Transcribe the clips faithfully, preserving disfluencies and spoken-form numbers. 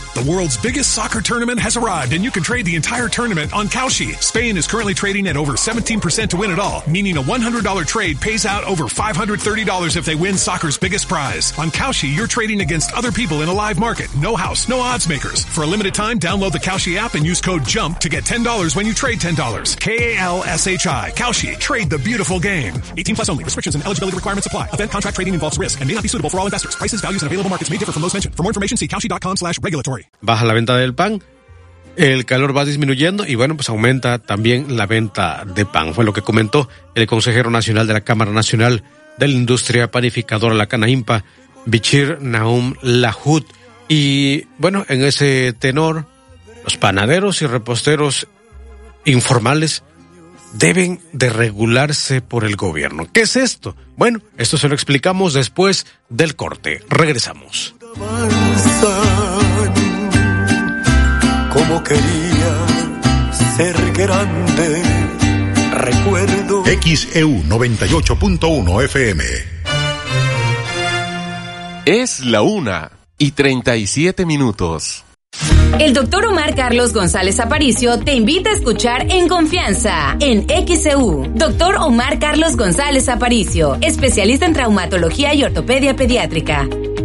The world's biggest soccer tournament has arrived, and you can trade the entire tournament on Kalshi. Spain is currently trading at over seventeen percent to win it all, meaning a one hundred dollars trade pays out over five hundred thirty dollars if they win soccer's biggest prize. On Kalshi, you're trading against other people in a live market. No house, no odds makers. For a limited time, download the Kalshi app and use code JUMP to get ten dollars when you trade ten dollars. K A L S H I. Kalshi. Trade the beautiful game. eighteen plus only. Restrictions and eligibility requirements apply. Event contract trading involves risk and may not be suitable for all investors. Prices, values, and available markets may differ from those mentioned. For more information, see kalshi.com slash regulatory. Baja la venta del pan, el calor va disminuyendo y bueno, pues aumenta también la venta de pan. Fue lo que comentó el consejero nacional de la Cámara Nacional de la Industria Panificadora, la Canaimpa, Bichir Nahum Lahut. Y bueno, en ese tenor, los panaderos y reposteros informales deben de regularse por el gobierno. ¿Qué es esto? Bueno, esto se lo explicamos después del corte. Regresamos. Como quería ser grande, recuerdo. X E U noventa y ocho punto uno F M. Es la una y treinta y siete minutos. El doctor Omar Carlos González Aparicio te invita a escuchar En Confianza, en X E U. Doctor Omar Carlos González Aparicio, especialista en traumatología y ortopedia pediátrica.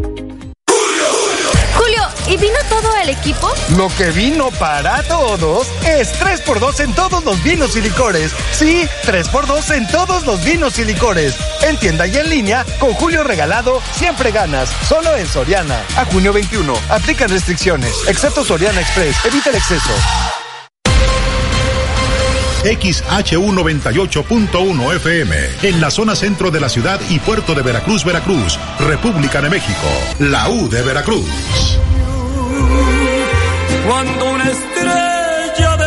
Julio, ¿y vino todo el equipo? Lo que vino para todos es tres por dos en todos los vinos y licores. Sí, tres por dos en todos los vinos y licores. En tienda y en línea, con Julio regalado, siempre ganas. Solo en Soriana. A junio veintiuno. Aplican restricciones. Excepto Soriana Express. Evita el exceso. X H U noventa y ocho punto uno F M, en la zona centro de la ciudad y puerto de Veracruz, Veracruz, República de México, la U de Veracruz. Cuando una estrella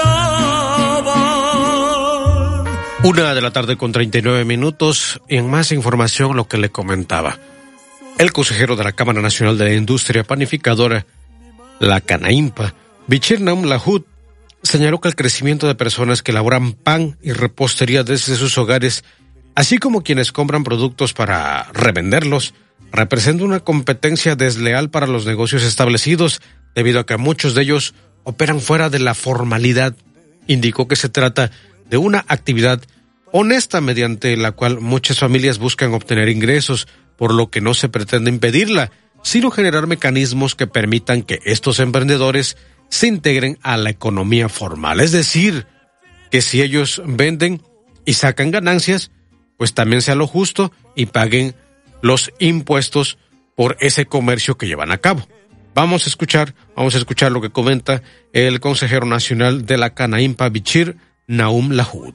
deseaba. Una de la tarde con treinta y nueve minutos, y en más información lo que le comentaba. El consejero de la Cámara Nacional de la Industria Panificadora, la Canaimpa, Bichir Nahum Lahut, señaló que el crecimiento de personas que elaboran pan y repostería desde sus hogares, así como quienes compran productos para revenderlos, representa una competencia desleal para los negocios establecidos, debido a que muchos de ellos operan fuera de la formalidad. Indicó que se trata de una actividad honesta mediante la cual muchas familias buscan obtener ingresos, por lo que no se pretende impedirla, sino generar mecanismos que permitan que estos emprendedores se integren a la economía formal. Es decir, que si ellos venden y sacan ganancias, pues también sea lo justo y paguen los impuestos por ese comercio que llevan a cabo. Vamos a escuchar, vamos a escuchar lo que comenta el consejero nacional de la Canaimpa, Bichir Nahum Lahut.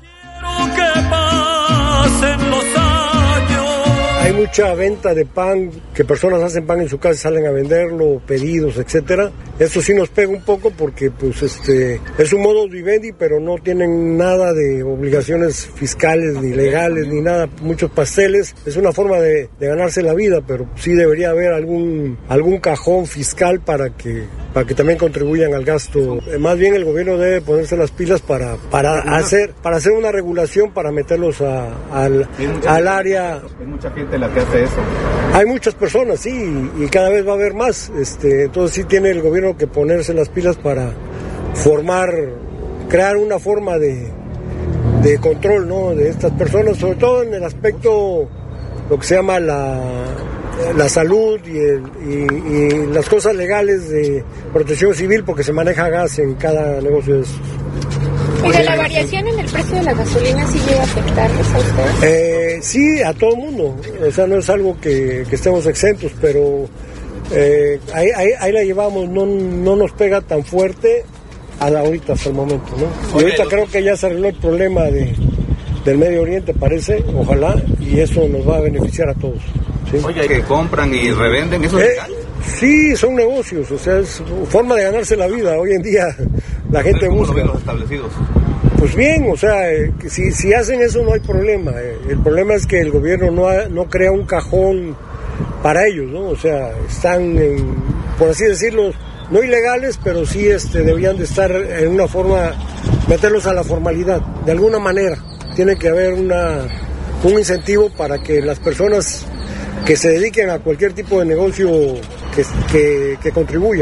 Hay mucha venta de pan, que personas hacen pan en su casa y salen a venderlo, pedidos, etcétera. Eso sí nos pega un poco porque pues este es un modus vivendi, pero no tienen nada de obligaciones fiscales, ni legales, ni nada. Muchos pasteles, es una forma de, de ganarse la vida, pero sí debería haber algún algún cajón fiscal para que para que también contribuyan al gasto. Más bien el gobierno debe ponerse las pilas para para hacer para hacer una regulación, para meterlos a, al, al área. Hay mucha gente la que hace eso. Hay muchas personas, sí, y cada vez va a haber más. Este, entonces sí tiene el gobierno que ponerse las pilas para formar, crear una forma de, de control, ¿no?, de estas personas, sobre todo en el aspecto, lo que se llama la, la salud y, el, y, y las cosas legales de protección civil, porque se maneja gas en cada negocio de esos. Oiga, ¿la variación en el precio de la gasolina sí llega a afectarles a ustedes? Eh, sí, a todo el mundo. O sea, no es algo que, que estemos exentos, pero eh, ahí, ahí, ahí la llevamos. No, no nos pega tan fuerte a la ahorita, hasta el momento, ¿no? Y ahorita creo que ya se arregló el problema de, del Medio Oriente, parece, ojalá, y eso nos va a beneficiar a todos. ¿Sí? Oye, que compran y revenden, ¿eso es legal? Eh, sí, son negocios, o sea, es forma de ganarse la vida. Hoy en día la gente busca. ¿Cómo lo ven los establecidos? Pues bien, o sea, eh, si, si hacen eso no hay problema. Eh, el problema es que el gobierno no, ha, no crea un cajón para ellos, ¿no? O sea, están, en, por así decirlo, no ilegales, pero sí este, debían de estar en una forma, meterlos a la formalidad, de alguna manera. Tiene que haber una, un incentivo para que las personas que se dediquen a cualquier tipo de negocio que, que, que contribuyan.